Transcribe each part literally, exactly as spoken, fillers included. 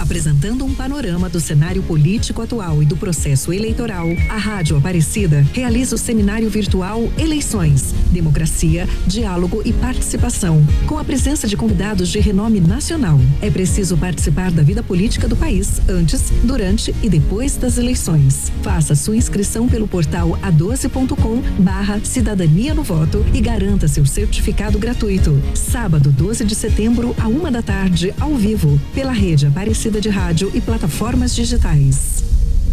Apresentando um panorama do cenário político atual e do processo eleitoral, a Rádio Aparecida realiza o seminário virtual Eleições, Democracia, Diálogo e Participação, com a presença de convidados de renome nacional. É preciso participar da vida política do país antes, durante e depois das eleições. Faça sua inscrição pelo portal a doze ponto com barra cidadania no voto e garanta seu certificado gratuito. Sábado, doze de setembro, a uma da tarde, ao vivo, pela Rede Aparecida de Rádio e plataformas digitais.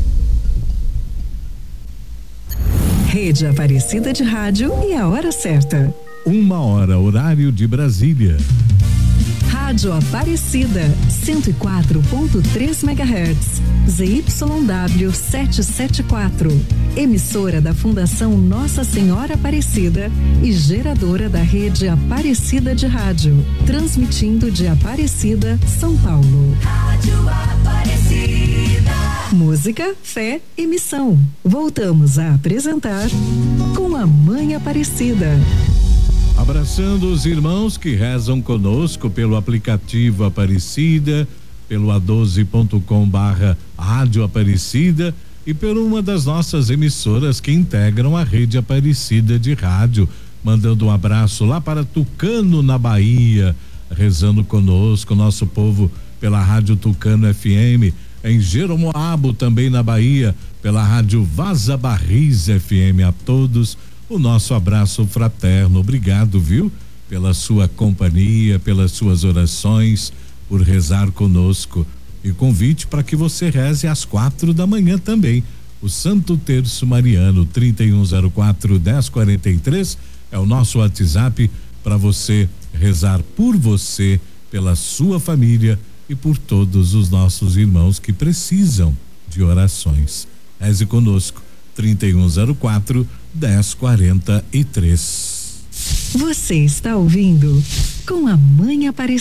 Rede Aparecida de Rádio e a hora certa. Uma hora, horário de Brasília. Rádio Aparecida, cento e quatro ponto três megahertz, Z Y W setecentos e setenta e quatro. Emissora da Fundação Nossa Senhora Aparecida e geradora da Rede Aparecida de Rádio. Transmitindo de Aparecida, São Paulo. Rádio Aparecida. Música, fé e missão. Voltamos a apresentar Com a Mãe Aparecida. Abraçando os irmãos que rezam conosco pelo aplicativo Aparecida, pelo a doze ponto com barra Rádio Aparecida e por uma das nossas emissoras que integram a Rede Aparecida de Rádio, mandando um abraço lá para Tucano, na Bahia, rezando conosco, nosso povo pela Rádio Tucano F M, em Jeromoabo também na Bahia, pela Rádio Vaza Barris F M. A todos o nosso abraço fraterno. Obrigado, viu? Pela sua companhia, pelas suas orações, por rezar conosco. E convite para que você reze às quatro da manhã também. O Santo Terço Mariano, trinta e um zero quatro, dez quarenta e três, é o nosso WhatsApp para você rezar por você, pela sua família e por todos os nossos irmãos que precisam de orações. Reze conosco. trinta e um zero quatro, dez quarenta e três. Você está ouvindo Com a Mãe Aparecida.